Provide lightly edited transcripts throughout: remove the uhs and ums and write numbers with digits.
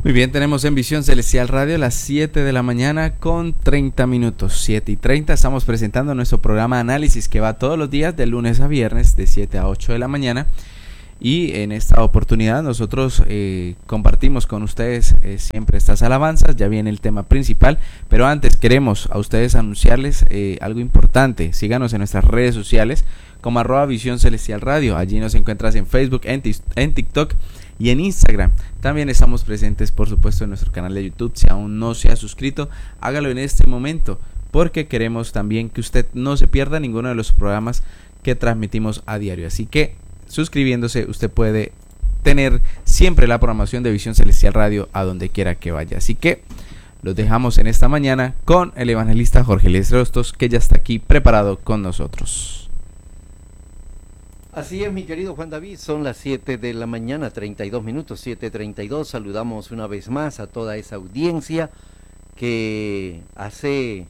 Muy bien, tenemos en Visión Celestial Radio las 7 de la mañana con 30 minutos. 7:30 estamos presentando nuestro programa Análisis que va todos los días de lunes a viernes de 7 a 8 de la mañana. Y en esta oportunidad nosotros compartimos con ustedes siempre estas alabanzas. Ya viene el tema principal, pero antes queremos a ustedes anunciarles algo importante. Síganos en nuestras redes sociales como @Visión Celestial Radio. Allí nos encuentras en Facebook, en TikTok y en Instagram. También estamos presentes, por supuesto, en nuestro canal de YouTube. Si aún no se ha suscrito, hágalo en este momento, porque queremos también que usted no se pierda ninguno de los programas que transmitimos a diario. Así que suscribiéndose usted puede tener siempre la programación de Visión Celestial Radio a donde quiera que vaya. Así que los dejamos en esta mañana con el evangelista Jorge Eliezer Hostos, que ya está aquí preparado con nosotros. Así es, mi querido Juan David, son las 7 de la mañana, 32 minutos, 7:32. Saludamos una vez más a toda esa audiencia que hace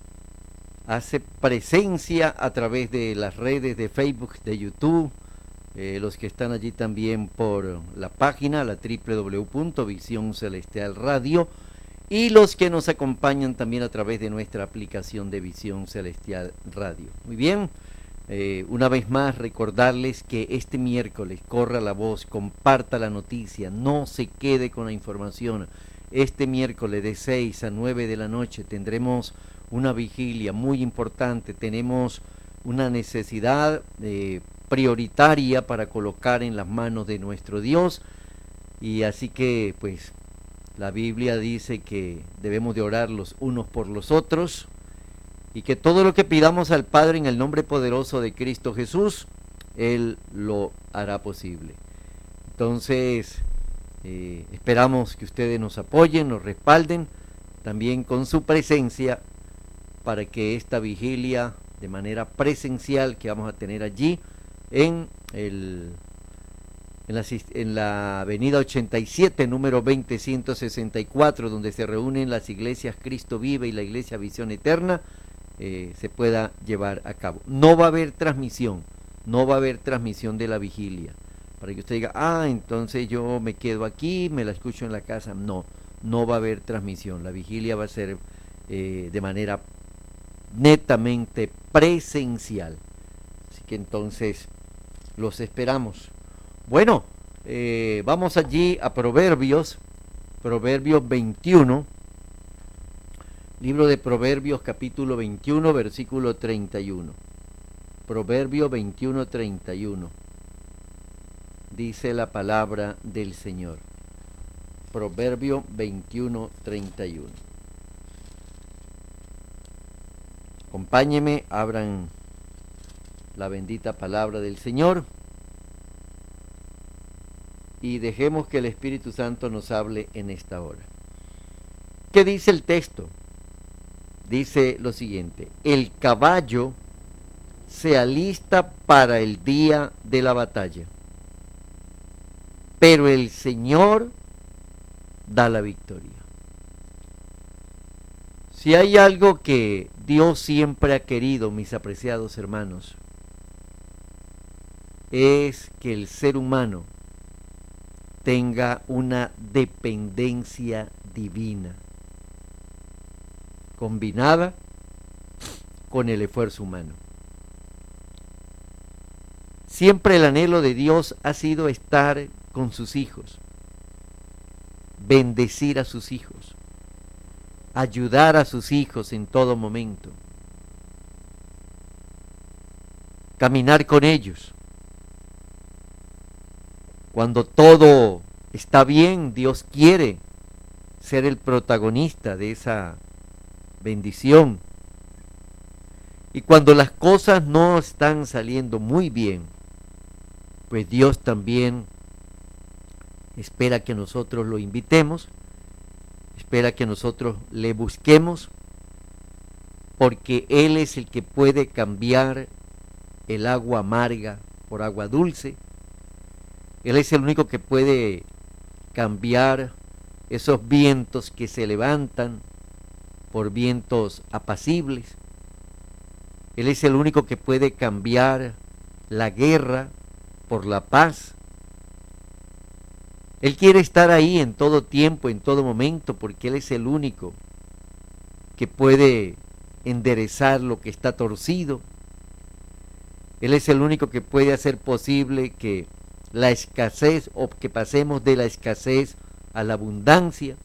presencia a través de las redes de Facebook, de YouTube, los que están allí también por la página, la www.Visión Celestial Radio, y los que nos acompañan también a través de nuestra aplicación de Visión Celestial Radio. Muy bien. Una vez más recordarles que este miércoles corra la voz, comparta la noticia, no se quede con la información. Este miércoles de 6 a 9 de la noche tendremos una vigilia muy importante, tenemos una necesidad prioritaria para colocar en las manos de nuestro Dios, y así que pues la Biblia dice que debemos de orar los unos por los otros, y que todo lo que pidamos al Padre en el nombre poderoso de Cristo Jesús, Él lo hará posible. Entonces, esperamos que ustedes nos apoyen, nos respalden, también con su presencia, para que esta vigilia de manera presencial que vamos a tener allí en la avenida 87, número 20164, donde se reúnen las iglesias Cristo Vive y la iglesia Visión Eterna, se pueda llevar a cabo. No va a haber transmisión de la vigilia, para que usted diga, entonces yo me quedo aquí, me la escucho en la casa. No va a haber transmisión. La vigilia va a ser de manera netamente presencial. Así que entonces los esperamos. Bueno, vamos allí a Proverbios 21. Libro de Proverbios, capítulo 21, versículo 31. Proverbio 21, 31. Dice la palabra del Señor. Proverbio 21, 31. Acompáñenme, abran la bendita palabra del Señor y dejemos que el Espíritu Santo nos hable en esta hora. ¿Qué dice el texto? Dice lo siguiente: el caballo se alista para el día de la batalla, pero el Señor da la victoria. Si hay algo que Dios siempre ha querido, mis apreciados hermanos, es que el ser humano tenga una dependencia divina, combinada con el esfuerzo humano. Siempre el anhelo de Dios ha sido estar con sus hijos, bendecir a sus hijos, ayudar a sus hijos en todo momento, caminar con ellos. Cuando todo está bien, Dios quiere ser el protagonista de esa bendición. Y cuando las cosas no están saliendo muy bien, pues Dios también espera que nosotros lo invitemos, espera que nosotros le busquemos, porque Él es el que puede cambiar el agua amarga por agua dulce. Él es el único que puede cambiar esos vientos que se levantan por vientos apacibles. Él es el único que puede cambiar la guerra por la paz. Él quiere estar ahí en todo tiempo, en todo momento, porque Él es el único que puede enderezar lo que está torcido. Él es el único que puede hacer posible que la escasez, o que pasemos de la escasez a la abundancia.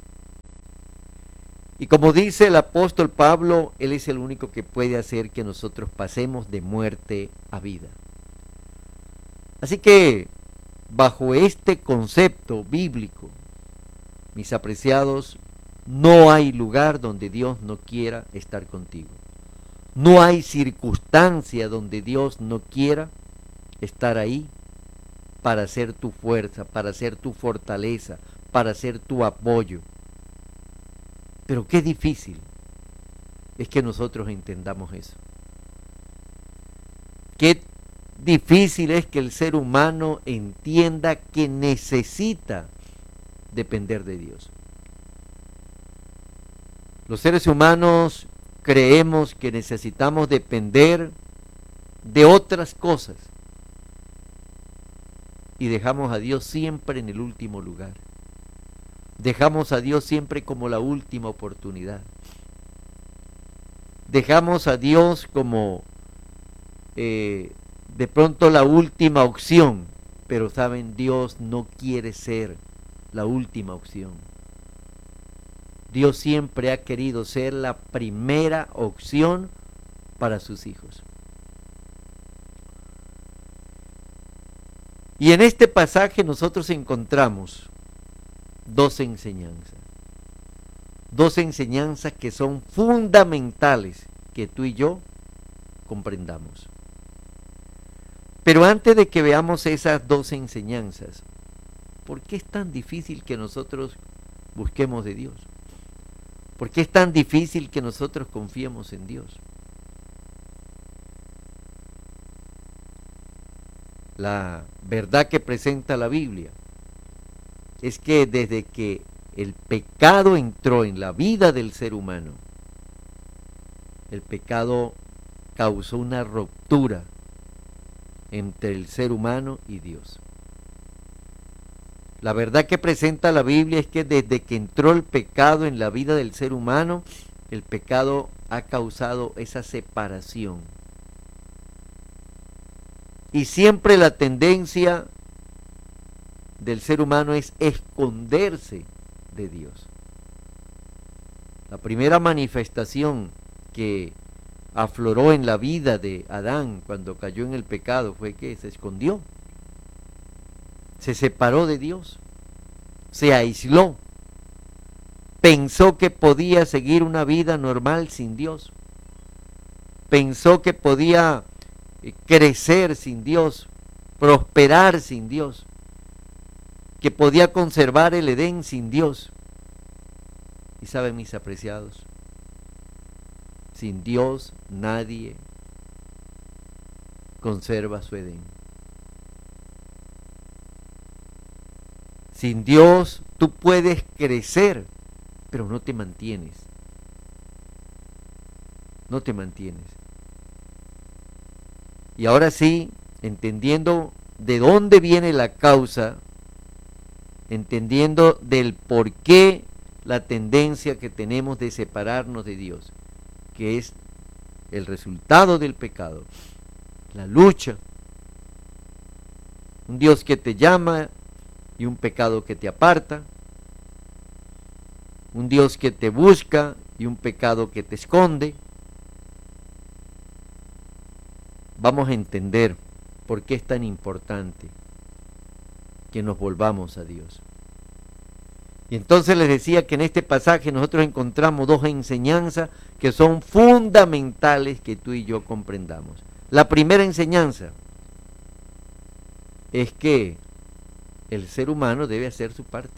Y como dice el apóstol Pablo, Él es el único que puede hacer que nosotros pasemos de muerte a vida. Así que, bajo este concepto bíblico, mis apreciados, no hay lugar donde Dios no quiera estar contigo. No hay circunstancia donde Dios no quiera estar ahí para ser tu fuerza, para ser tu fortaleza, para ser tu apoyo. Pero qué difícil es que nosotros entendamos eso. Qué difícil es que el ser humano entienda que necesita depender de Dios. Los seres humanos creemos que necesitamos depender de otras cosas y dejamos a Dios siempre en el último lugar. Dejamos a Dios siempre como la última oportunidad. Dejamos a Dios como de pronto la última opción, pero saben, Dios no quiere ser la última opción. Dios siempre ha querido ser la primera opción para sus hijos. Y en este pasaje nosotros encontramos dos enseñanzas que son fundamentales que tú y yo comprendamos. Pero antes de que veamos esas dos enseñanzas, ¿por qué es tan difícil que nosotros busquemos de Dios? ¿Por qué es tan difícil que nosotros confiemos en Dios? La verdad que presenta la Biblia es que desde que el pecado entró en la vida del ser humano, el pecado causó una ruptura entre el ser humano y Dios. La verdad que presenta la Biblia es que desde que entró el pecado en la vida del ser humano, el pecado ha causado esa separación. Y siempre la tendencia del ser humano es esconderse de Dios. La primera manifestación que afloró en la vida de Adán cuando cayó en el pecado fue que se escondió. Se separó de Dios, se aisló, pensó que podía seguir una vida normal sin Dios, pensó que podía crecer sin Dios, prosperar sin Dios, que podía conservar el Edén sin Dios. Y saben, mis apreciados, sin Dios nadie conserva su Edén. Sin Dios tú puedes crecer, pero no te mantienes. No te mantienes. Y ahora sí, entendiendo de dónde viene la causa, entendiendo del por qué la tendencia que tenemos de separarnos de Dios, que es el resultado del pecado, la lucha, un Dios que te llama y un pecado que te aparta, un Dios que te busca y un pecado que te esconde. Vamos a entender por qué es tan importante que nos volvamos a Dios. Y entonces les decía que en este pasaje nosotros encontramos dos enseñanzas que son fundamentales que tú y yo comprendamos. La primera enseñanza es que el ser humano debe hacer su parte.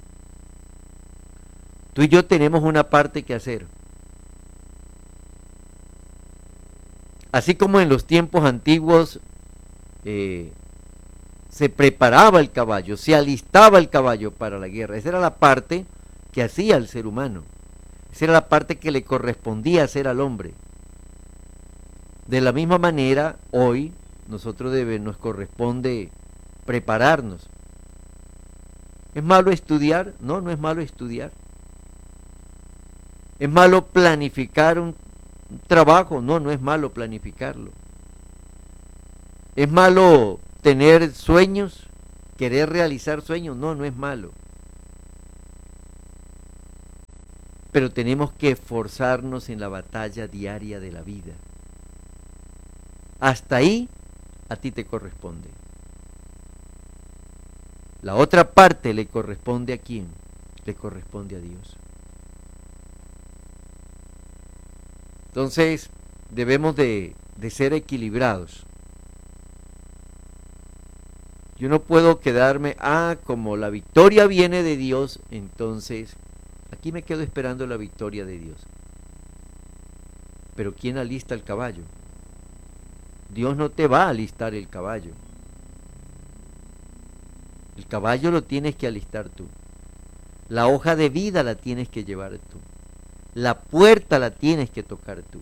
Tú y yo tenemos una parte que hacer. Así como en los tiempos antiguos se preparaba el caballo, se alistaba el caballo para la guerra. Esa era la parte que hacía el ser humano. Esa era la parte que le correspondía hacer al hombre. De la misma manera, hoy nos corresponde prepararnos. ¿Es malo estudiar? No, no es malo estudiar. ¿Es malo planificar un trabajo? No, no es malo planificarlo. ¿Es malo tener sueños? ¿Querer realizar sueños? No, no es malo. Pero tenemos que esforzarnos en la batalla diaria de la vida. Hasta ahí a ti te corresponde. La otra parte le corresponde ¿a quién? Le corresponde a Dios. Entonces, debemos de ser equilibrados. Yo no puedo quedarme, como la victoria viene de Dios, entonces aquí me quedo esperando la victoria de Dios. Pero ¿quién alista el caballo? Dios no te va a alistar el caballo. El caballo lo tienes que alistar tú. La hoja de vida la tienes que llevar tú. La puerta la tienes que tocar tú.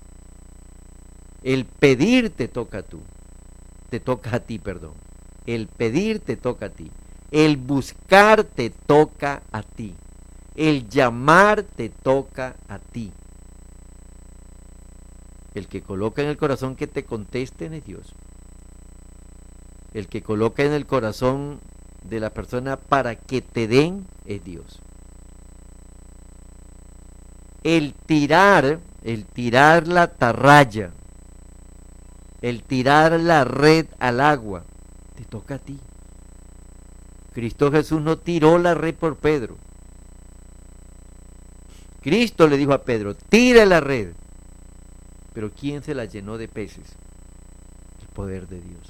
El pedir te toca a tú. Te toca a ti, perdón. El pedir te toca a ti. El buscar te toca a ti. El llamar te toca a ti. El que coloca en el corazón que te contesten es Dios. El que coloca en el corazón de la persona para que te den es Dios. El tirar la atarraya, el tirar la red al agua, te toca a ti. Cristo Jesús no tiró la red por Pedro. Cristo le dijo a Pedro, tira la red. Pero ¿quién se la llenó de peces? El poder de Dios.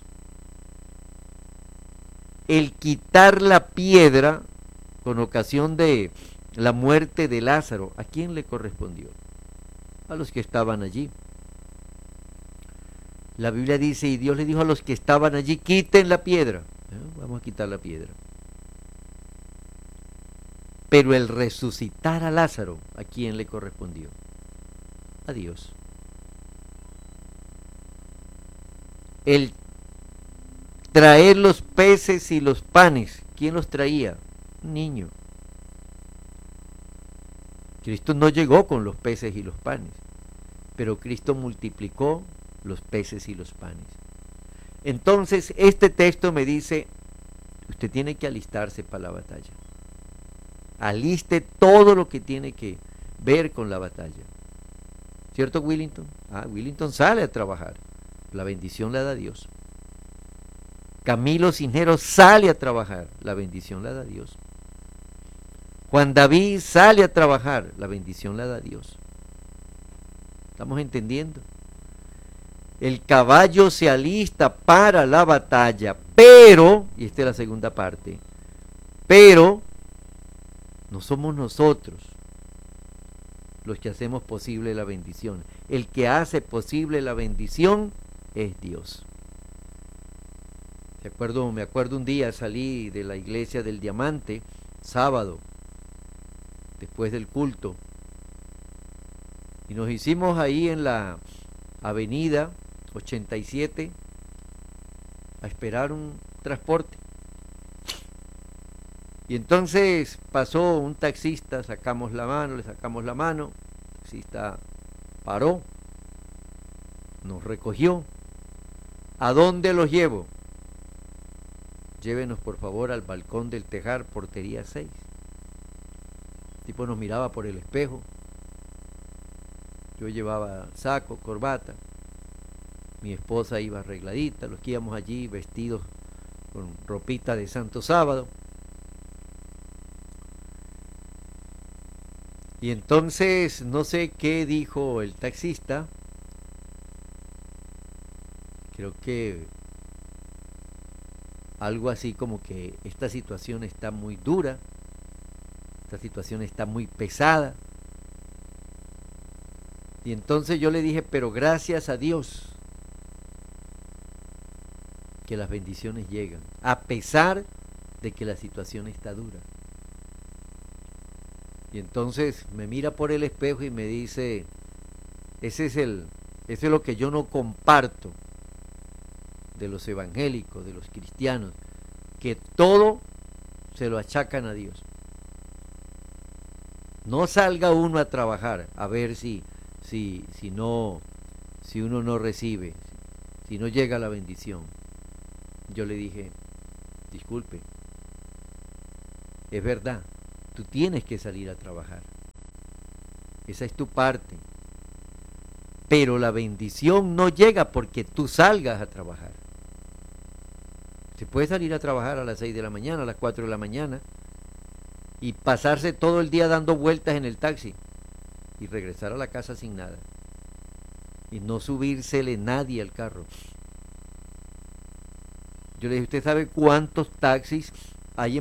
El quitar la piedra con ocasión de la muerte de Lázaro, ¿a quién le correspondió? A los que estaban allí. La Biblia dice, y Dios le dijo a los que estaban allí, quiten la piedra. Vamos a quitar la piedra. Pero el resucitar a Lázaro, ¿a quién le correspondió? A Dios. El traer los peces y los panes, ¿quién los traía? Un niño. Cristo no llegó con los peces y los panes, pero Cristo multiplicó los peces y los panes. Entonces, este texto me dice, usted tiene que alistarse para la batalla. Aliste todo lo que tiene que ver con la batalla. ¿Cierto, Willington? Willington sale a trabajar. La bendición la da Dios. Camilo Cisneros sale a trabajar. La bendición la da Dios. Juan David sale a trabajar. La bendición la da Dios. ¿Estamos entendiendo? El caballo se alista para la batalla, pero, y esta es la segunda parte, pero no somos nosotros los que hacemos posible la bendición. El que hace posible la bendición es Dios. Me acuerdo un día salí de la iglesia del Diamante, sábado, después del culto, y nos hicimos ahí en la avenida 87 a esperar un transporte. Y entonces pasó un taxista, le sacamos la mano, el taxista paró, nos recogió. ¿A dónde los llevo? Llévenos por favor al balcón del Tejar, portería 6. El tipo nos miraba por el espejo. Yo llevaba saco, corbata. Mi esposa iba arregladita, los que íbamos allí vestidos con ropita de Santo Sábado. Y entonces no sé qué dijo el taxista. Creo que algo así como que esta situación está muy dura, esta situación está muy pesada. Y entonces yo le dije, pero gracias a Dios que las bendiciones llegan, a pesar de que la situación está dura. Y entonces me mira por el espejo y me dice, ese es lo que yo no comparto de los evangélicos, de los cristianos, que todo se lo achacan a Dios. No salga uno a trabajar a ver si uno no recibe, si no llega la bendición. Yo le dije, disculpe, es verdad, tú tienes que salir a trabajar. Esa es tu parte. Pero la bendición no llega porque tú salgas a trabajar. Se puede salir a trabajar a las 6 de la mañana, a las 4 de la mañana, y pasarse todo el día dando vueltas en el taxi y regresar a la casa sin nada. Y no subírsele nadie al carro. Yo le dije, ¿usted sabe cuántos taxis hay en